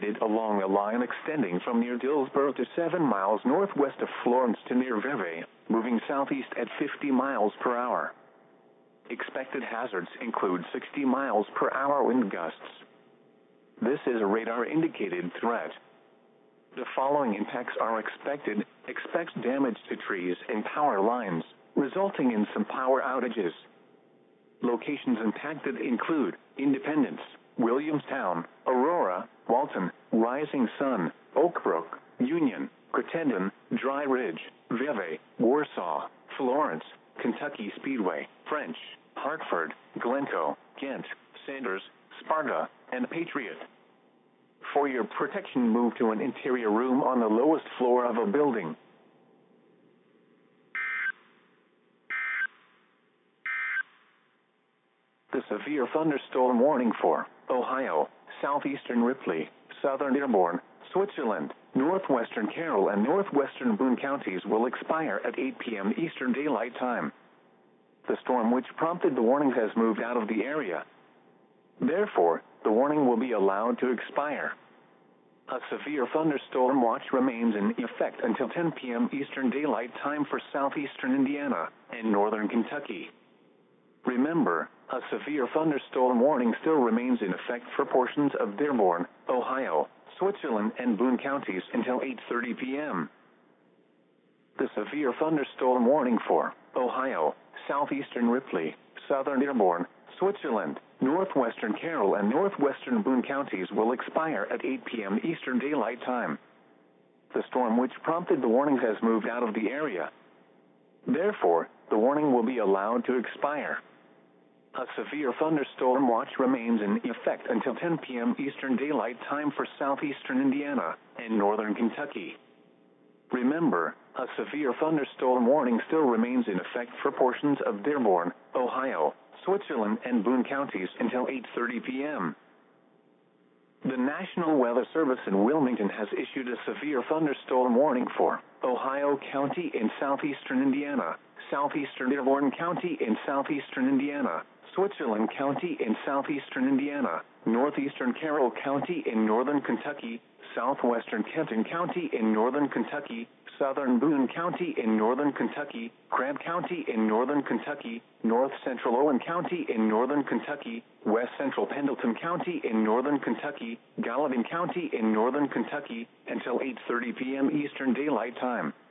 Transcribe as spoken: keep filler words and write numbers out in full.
located along a line extending from near Dillsborough to seven miles northwest of Florence to near Vevey, moving southeast at fifty miles per hour. Expected hazards include sixty miles per hour wind gusts. This is a radar-indicated threat. The following impacts are expected. Expect damage to trees and power lines, resulting in some power outages. Locations impacted include Independence, Williamstown, Aurora, Walton, Rising Sun, Oakbrook, Union, Crittenden, Dry Ridge, Vevey, Warsaw, Florence, Kentucky Speedway, French, Hartford, Glencoe, Ghent, Sanders, Sparta, and Patriot. For your protection, move to an interior room on the lowest floor of a building. The severe thunderstorm warning for Ohio, southeastern Ripley, southern Dearborn, Switzerland, northwestern Carroll, and northwestern Boone counties will expire at eight p m Eastern Daylight Time. The storm which prompted the warning has moved out of the area. Therefore, the warning will be allowed to expire. A severe thunderstorm watch remains in effect until ten p m Eastern Daylight Time for southeastern Indiana and northern Kentucky. Remember, a severe thunderstorm warning still remains in effect for portions of Dearborn, Ohio, Switzerland, and Boone counties until eight thirty p m The severe thunderstorm warning for Ohio, southeastern Ripley, southern Dearborn, Switzerland, northwestern Carroll, and northwestern Boone counties will expire at eight p m Eastern Daylight Time. The storm which prompted the warning has moved out of the area. Therefore, the warning will be allowed to expire. A severe thunderstorm watch remains in effect until ten p m Eastern Daylight Time for southeastern Indiana and northern Kentucky. Remember, a severe thunderstorm warning still remains in effect for portions of Dearborn, Ohio, Switzerland, and Boone counties until eight thirty p m The National Weather Service in Wilmington has issued a severe thunderstorm warning for Ohio County in southeastern Indiana, southeastern Dearborn County in southeastern Indiana, Switzerland County in southeastern Indiana, northeastern Carroll County in northern Kentucky, southwestern Kenton County in northern Kentucky, southern Boone County in northern Kentucky, Grant County in northern Kentucky, north central Owen County in northern Kentucky, west central Pendleton County in northern Kentucky, Gallatin County in northern Kentucky, until eight thirty p m Eastern Daylight Time.